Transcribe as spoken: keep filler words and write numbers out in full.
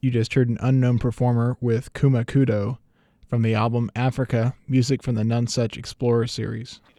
you just heard an unknown performer with Kuma Kudo from the album Africa, music from the None Such Explorer series.